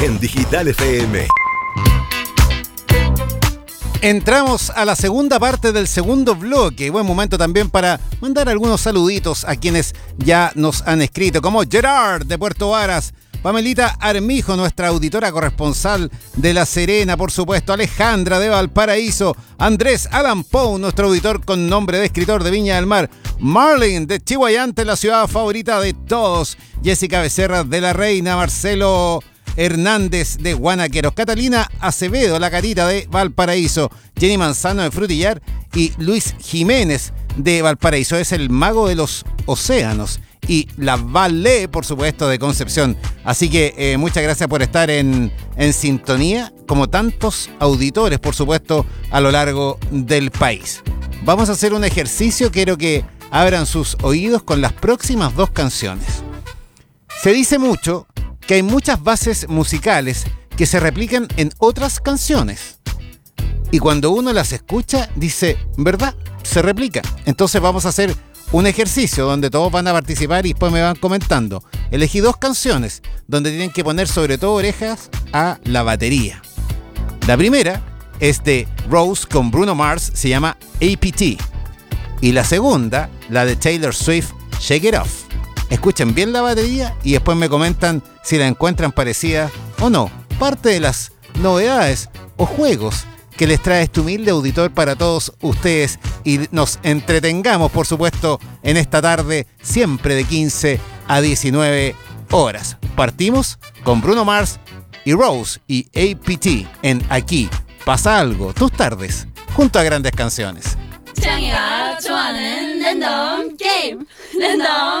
en Digital FM. Entramos a la segunda parte del segundo bloque. Buen momento también para mandar algunos saluditos a quienes ya nos han escrito, como Gerard de Puerto Varas, Pamelita Armijo, nuestra auditora corresponsal de La Serena, por supuesto, Alejandra de Valparaíso, Andrés Alan Pou, nuestro auditor con nombre de escritor de Viña del Mar, Marlene de Chihuayante, la ciudad favorita de todos, Jessica Becerra de La Reina, Marcelo Hernández de Guanaqueros, Catalina Acevedo, la Carita de Valparaíso, Jenny Manzano de Frutillar y Luis Jiménez de Valparaíso. Es el mago de los océanos. Y la Valle, por supuesto, de Concepción. Así que muchas gracias por estar en sintonía, como tantos auditores, por supuesto, a lo largo del país. Vamos a hacer un ejercicio, quiero que abran sus oídos con las próximas dos canciones. Se dice mucho que hay muchas bases musicales que se replican en otras canciones. Y cuando uno las escucha, dice, ¿verdad? Se replica. Entonces vamos a hacer un ejercicio donde todos van a participar y después me van comentando. Elegí dos canciones donde tienen que poner sobre todo orejas a la batería. La primera es de Rose con Bruno Mars, se llama APT. Y la segunda, la de Taylor Swift, Shake It Off. Escuchen bien la batería y después me comentan si la encuentran parecida o no. Parte de las novedades o juegos que les trae este humilde auditor para todos ustedes y nos entretengamos, por supuesto, en esta tarde, siempre de 15 a 19 horas. Partimos con Bruno Mars y Rose y APT en Aquí Pasa Algo, tus tardes, junto a grandes canciones. 창이가 좋아하는 랜덤 게임 랜덤